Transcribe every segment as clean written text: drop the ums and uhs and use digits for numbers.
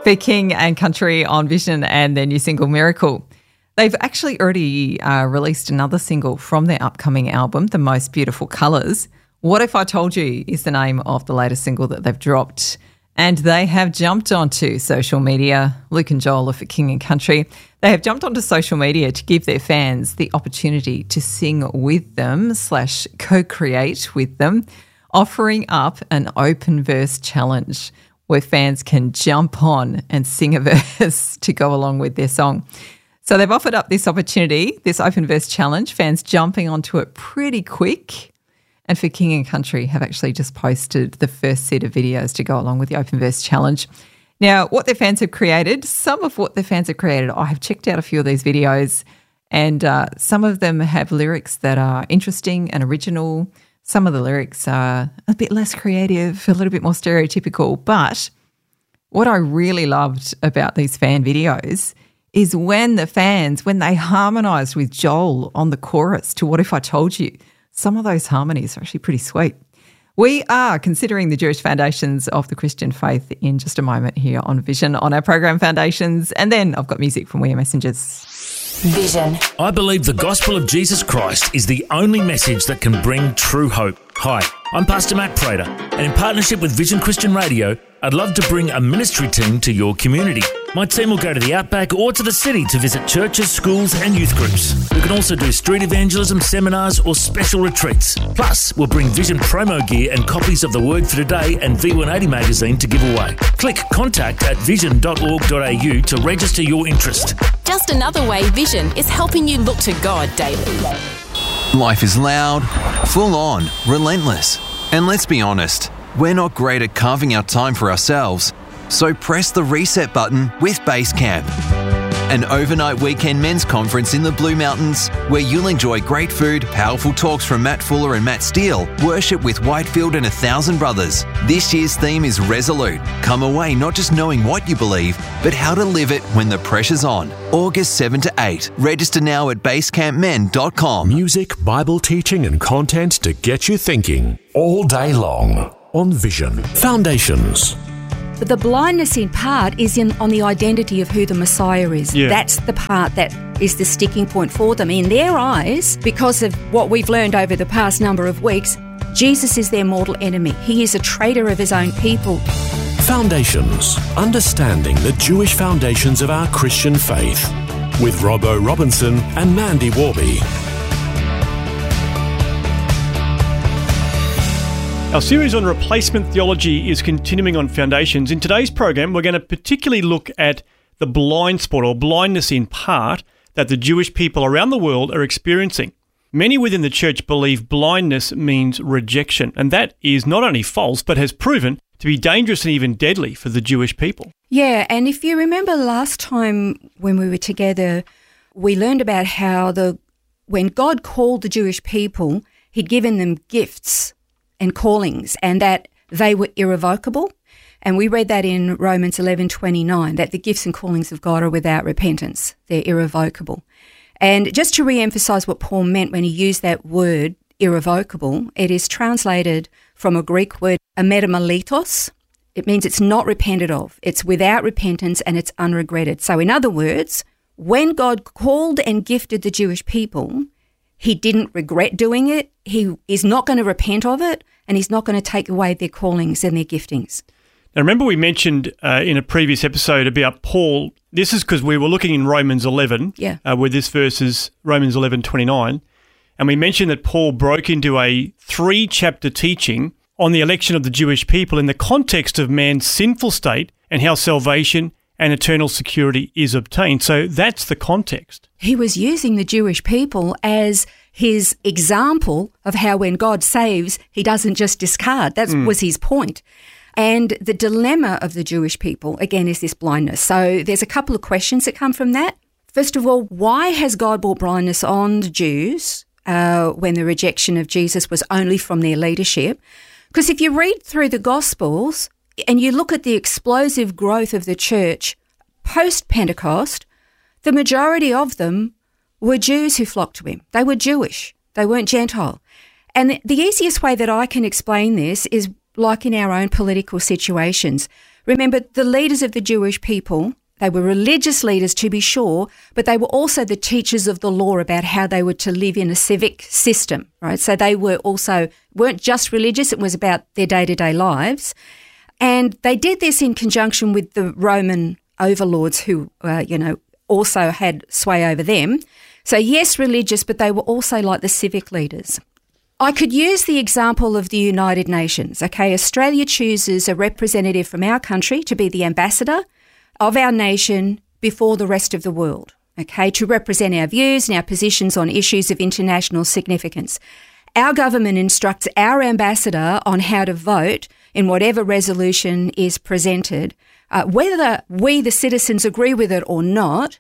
for King and Country on Vision and their new single Miracle. They've actually already released another single from their upcoming album, The Most Beautiful Colours. What If I Told You is the name of the latest single that they've dropped. And they have jumped onto social media. Luke and Joel are for King and Country. They have jumped onto social media to give their fans the opportunity to sing with them / co-create with them, offering up an open verse challenge where fans can jump on and sing a verse to go along with their song. So they've offered up this opportunity, this open verse challenge, fans jumping onto it pretty quick. And for King and Country have actually just posted the first set of videos to go along with the open verse challenge. Now, what their fans have created, some of what their fans have created, I have checked out a few of these videos, and some of them have lyrics that are interesting and original. Some of the lyrics are a bit less creative, a little bit more stereotypical. But what I really loved about these fan videos is when they harmonised with Joel on the chorus to What If I Told You. Some of those harmonies are actually pretty sweet. We are considering the Jewish foundations of the Christian faith in just a moment here on Vision on our program Foundations. And then I've got music from We Are Messengers. Vision. I believe the gospel of Jesus Christ is the only message that can bring true hope. Hi, I'm Pastor Matt Prater, and in partnership with Vision Christian Radio, I'd love to bring a ministry team to your community. My team will go to the outback or to the city to visit churches, schools and youth groups. We can also do street evangelism, seminars or special retreats. Plus, we'll bring Vision promo gear and copies of The Word for Today and V180 magazine to give away. Click contact at vision.org.au to register your interest. Just another way Vision is helping you look to God daily. Life is loud, full on, relentless. And let's be honest, we're not great at carving out time for ourselves. So press the reset button with Basecamp, an overnight weekend men's conference in the Blue Mountains where you'll enjoy great food, powerful talks from Matt Fuller and Matt Steele, worship with Whitefield and 1,000 brothers. This year's theme is Resolute. Come away not just knowing what you believe, but how to live it when the pressure's on. August 7 to 8. Register now at basecampmen.com. Music, Bible teaching and content to get you thinking all day long on Vision. Foundations. But the blindness in part is on the identity of who the Messiah is. Yeah. That's the part that is the sticking point for them. In their eyes, because of what we've learned over the past number of weeks, Jesus is their mortal enemy. He is a traitor of his own people. Foundations. Understanding the Jewish foundations of our Christian faith. With Robbo Robinson and Mandy Warby. Our series on replacement theology is continuing on Foundations. In today's program, we're going to particularly look at the blind spot or blindness in part that the Jewish people around the world are experiencing. Many within the church believe blindness means rejection, and that is not only false, but has proven to be dangerous and even deadly for the Jewish people. Yeah, and if you remember last time when we were together, we learned about how when God called the Jewish people, he'd given them gifts and callings, and that they were irrevocable. And we read that in Romans 11:29, that the gifts and callings of God are without repentance. They're irrevocable. And just to re-emphasise what Paul meant when he used that word, irrevocable, it is translated from a Greek word, ametamaletos. It means it's not repented of. It's without repentance and it's unregretted. So in other words, when God called and gifted the Jewish people, he didn't regret doing it. He is not going to repent of it, and he's not going to take away their callings and their giftings. Now, remember we mentioned in a previous episode about Paul. This is because we were looking in Romans 11, where this verse is Romans 11:29, and we mentioned that Paul broke into a 3-chapter teaching on the election of the Jewish people in the context of man's sinful state and how salvation and eternal security is obtained. So that's the context. He was using the Jewish people as his example of how when God saves, he doesn't just discard. That was his point. And the dilemma of the Jewish people, again, is this blindness. So there's a couple of questions that come from that. First of all, why has God brought blindness on the Jews when the rejection of Jesus was only from their leadership? Because if you read through the Gospels and you look at the explosive growth of the church post-Pentecost, the majority of them were Jews who flocked to him. They were Jewish. They weren't Gentile. And the easiest way that I can explain this is like in our own political situations. Remember, the leaders of the Jewish people, they were religious leaders to be sure, but they were also the teachers of the law about how they were to live in a civic system, right? So they weren't just religious, it was about their day-to-day lives. And they did this in conjunction with the Roman overlords who, also had sway over them. So yes, religious, but they were also like the civic leaders. I could use the example of the United Nations. Okay, Australia chooses a representative from our country to be the ambassador of our nation before the rest of the world, okay, to represent our views and our positions on issues of international significance. Our government instructs our ambassador on how to vote in whatever resolution is presented, whether we, the citizens, agree with it or not.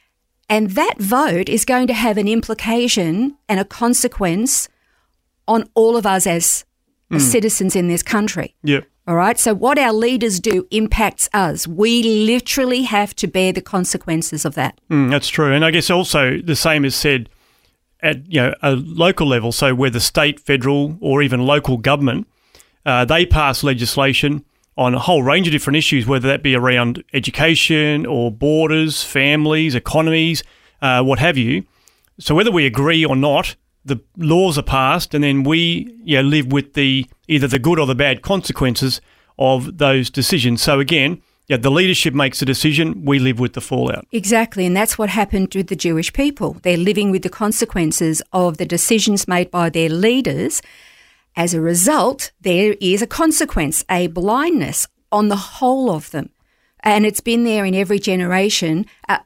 And that vote is going to have an implication and a consequence on all of us as citizens in this country. Yeah. All right? So what our leaders do impacts us. We literally have to bear the consequences of that. That's true. And I guess also the same is said at a local level. So where the state, federal or even local government, they pass legislation on a whole range of different issues, whether that be around education or borders, families, economies, what have you. So whether we agree or not, the laws are passed, and then we live with either the good or the bad consequences of those decisions. So again, the leadership makes a decision, we live with the fallout. Exactly, and that's what happened with the Jewish people. They're living with the consequences of the decisions made by their leaders. As a result, there is a consequence, a blindness on the whole of them. And it's been there in every generation,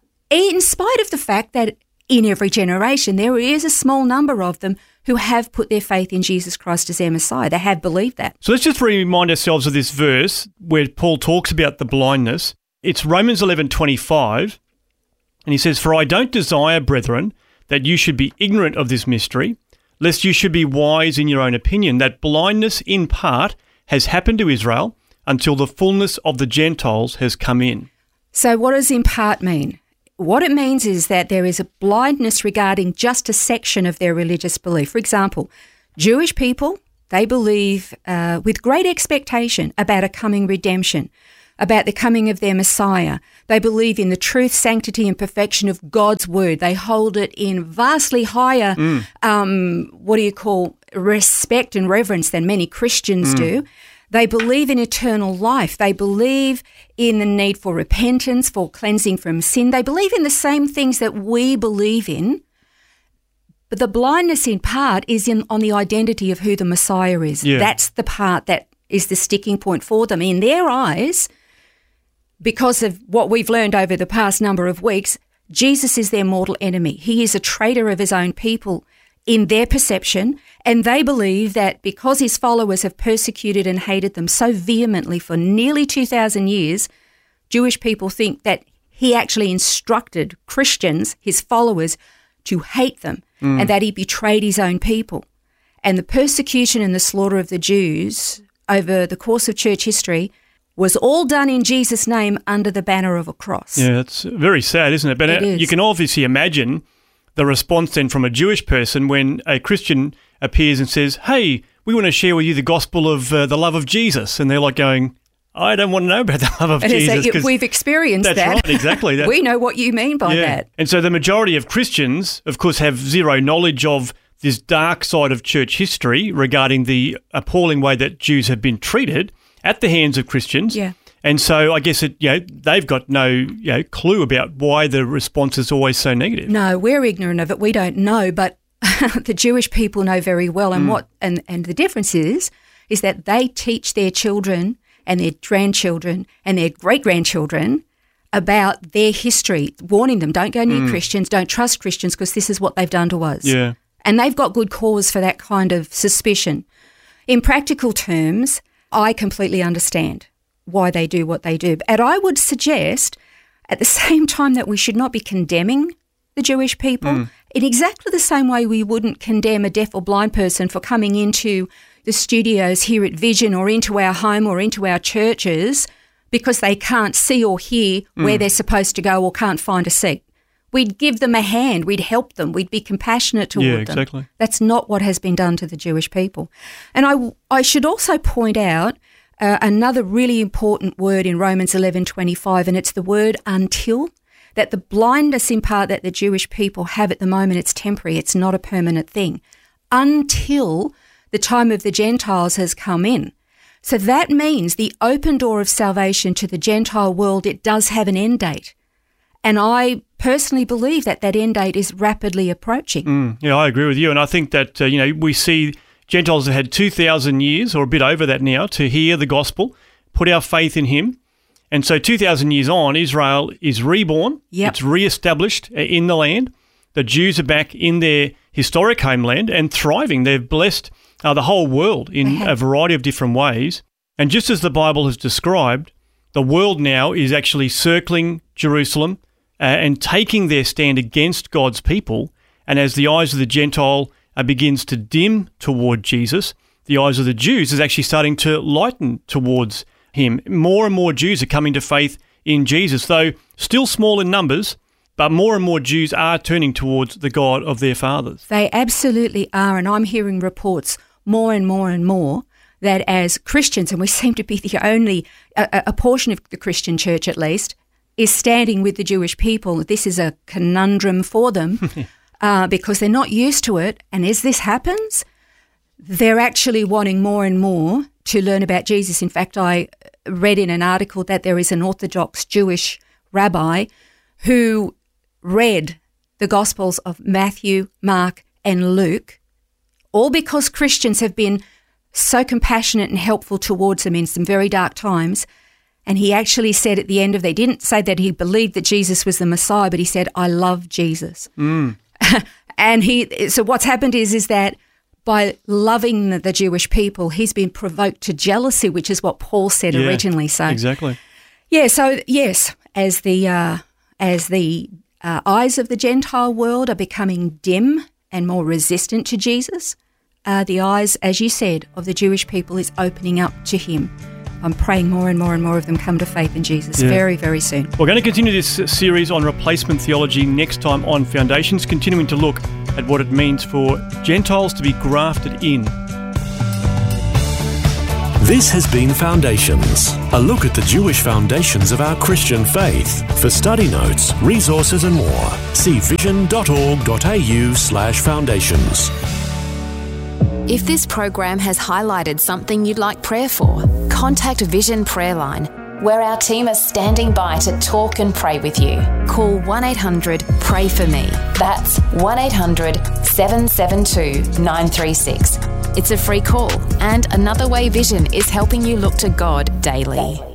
in spite of the fact that in every generation, there is a small number of them who have put their faith in Jesus Christ as their Messiah. They have believed that. So let's just remind ourselves of this verse where Paul talks about the blindness. It's Romans 11:25, and he says, "For I don't desire, brethren, that you should be ignorant of this mystery, lest you should be wise in your own opinion, that blindness in part has happened to Israel until the fullness of the Gentiles has come in." So what does in part mean? What it means is that there is a blindness regarding just a section of their religious belief. For example, Jewish people, they believe with great expectation about a coming redemption, about the coming of their Messiah. They believe in the truth, sanctity and perfection of God's word. They hold it in vastly higher, respect and reverence than many Christians do. They believe in eternal life. They believe in the need for repentance, for cleansing from sin. They believe in the same things that we believe in. But the blindness in part is on the identity of who the Messiah is. Yeah. That's the part that is the sticking point for them. In their eyes, because of what we've learned over the past number of weeks, Jesus is their mortal enemy. He is a traitor of his own people in their perception, and they believe that because his followers have persecuted and hated them so vehemently for nearly 2,000 years, Jewish people think that he actually instructed Christians, his followers, to hate them and that he betrayed his own people. And the persecution and the slaughter of the Jews over the course of church history was all done in Jesus' name under the banner of a cross. Yeah, it's very sad, isn't it? But it is. You can obviously imagine the response then from a Jewish person when a Christian appears and says, "Hey, we want to share with you the gospel of the love of Jesus." And they're like going, "I don't want to know about the love of Jesus." We've experienced that. That's right, exactly. We know what you mean by that. And so the majority of Christians, of course, have zero knowledge of this dark side of church history regarding the appalling way that Jews have been treated at the hands of Christians. Yeah. And so I guess they've got no clue about why the response is always so negative. No, we're ignorant of it. We don't know, but the Jewish people know very well. And and the difference is that they teach their children and their grandchildren and their great-grandchildren about their history, warning them, don't go near Christians, don't trust Christians because this is what they've done to us. Yeah. And they've got good cause for that kind of suspicion. In practical terms, I completely understand why they do what they do. And I would suggest at the same time that we should not be condemning the Jewish people in exactly the same way we wouldn't condemn a deaf or blind person for coming into the studios here at Vision or into our home or into our churches because they can't see or hear where they're supposed to go or can't find a seat. We'd give them a hand. We'd help them. We'd be compassionate toward them. Yeah, exactly. That's not what has been done to the Jewish people. And I should also point out another really important word in Romans 11:25, and it's the word until, that the blindness in part that the Jewish people have at the moment, it's temporary, it's not a permanent thing, until the time of the Gentiles has come in. So that means the open door of salvation to the Gentile world, it does have an end date. And I personally believe that that end date is rapidly approaching. Yeah, I agree with you. And I think that, we see Gentiles have had 2,000 years or a bit over that now to hear the gospel, put our faith in him. And so 2,000 years on, Israel is reborn. Yep. It's re-established in the land. The Jews are back in their historic homeland and thriving. They've blessed the whole world in a variety of different ways. And just as the Bible has described, the world now is actually circling Jerusalem and taking their stand against God's people. And as the eyes of the Gentile begins to dim toward Jesus, the eyes of the Jews is actually starting to lighten towards him. More and more Jews are coming to faith in Jesus, though still small in numbers, but more and more Jews are turning towards the God of their fathers. They absolutely are, and I'm hearing reports more and more and more that as Christians, and we seem to be the only, a portion of the Christian church at least, is standing with the Jewish people. This is a conundrum for them because they're not used to it. And as this happens, they're actually wanting more and more to learn about Jesus. In fact, I read in an article that there is an Orthodox Jewish rabbi who read the Gospels of Matthew, Mark, and Luke, all because Christians have been so compassionate and helpful towards them in some very dark times. And he actually said at the end of, they didn't say that he believed that Jesus was the Messiah, but he said, I love Jesus. And so what's happened is that by loving the Jewish people, he's been provoked to jealousy, which is what Paul said originally. So exactly. Yeah. So yes, as the eyes of the Gentile world are becoming dim and more resistant to Jesus, the eyes, as you said, of the Jewish people is opening up to him. I'm praying more and more and more of them come to faith in Jesus very, very soon. We're going to continue this series on replacement theology next time on Foundations, continuing to look at what it means for Gentiles to be grafted in. This has been Foundations, a look at the Jewish foundations of our Christian faith. For study notes, resources and more, see vision.org.au/foundations. If this program has highlighted something you'd like prayer for, contact Vision Prayer Line, where our team are standing by to talk and pray with you. Call 1-800-PRAY-FOR-ME. That's 1-800-772-936. It's a free call, and Another Way Vision is helping you look to God daily.